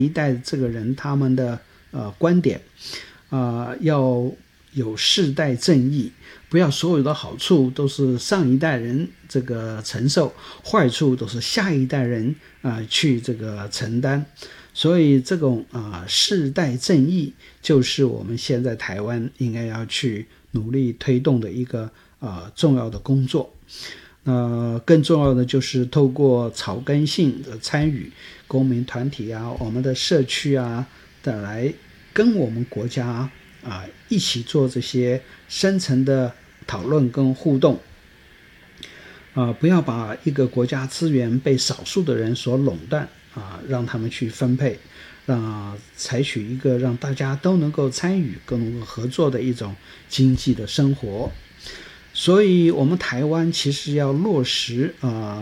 一代这个人他们的观点，要有世代正义，不要所有的好处都是上一代人这个承受，坏处都是下一代人去这个承担。所以这种世代正义就是我们现在台湾应该要去努力推动的一个重要的工作。更重要的就是透过草根性的参与，公民团体我们的社区的来跟我们国家一起做这些深层的讨论跟互动。不要把一个国家资源被少数的人所垄断让他们去分配，采取一个让大家都能够参与、都能够合作的一种经济的生活。所以我们台湾其实要落实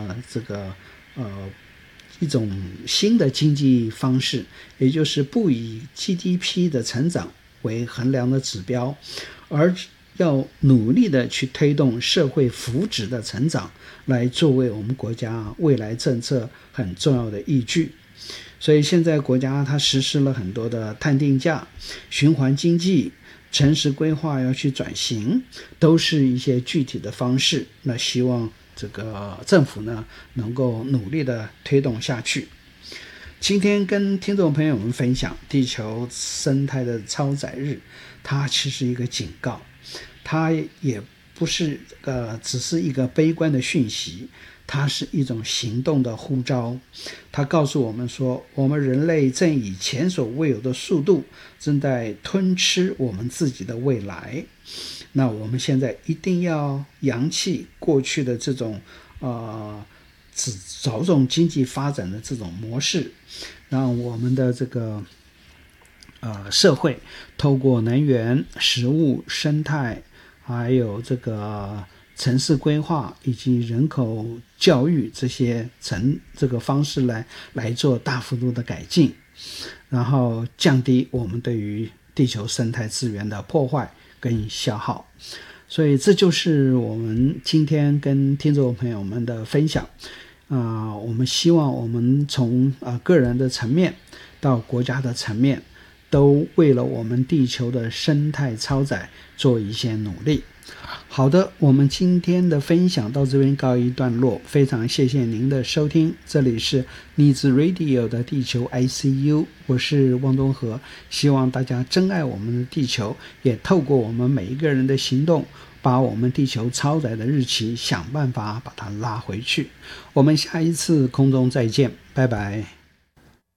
一种新的经济方式，也就是不以 GDP 的成长为衡量的指标，而要努力的去推动社会福祉的成长，来作为我们国家未来政策很重要的依据。所以现在国家它实施了很多的碳定价、循环经济、城市规划要去转型，都是一些具体的方式。那希望这个政府呢能够努力的推动下去。今天跟听众朋友们分享地球生态的超载日，它其实一个警告，它也不是只是一个悲观的讯息，它是一种行动的呼召。它告诉我们说，我们人类正以前所未有的速度正在吞吃我们自己的未来。那我们现在一定要扬弃过去的这种只着重经济发展的这种模式，让我们的这个社会透过能源、食物、生态，还有这个城市规划以及人口教育这个方式来做大幅度的改进，然后降低我们对于地球生态资源的破坏跟消耗。所以这就是我们今天跟听众朋友们的分享。我们希望我们从个人的层面到国家的层面，都为了我们地球的生态超载做一些努力。好的，我们今天的分享到这边告一段落，非常谢谢您的收听。这里是逆子 Radio 的地球 ICU， 我是汪东和，希望大家珍爱我们的地球，也透过我们每一个人的行动，把我们地球超载的日期想办法把它拉回去。我们下一次空中再见，拜拜。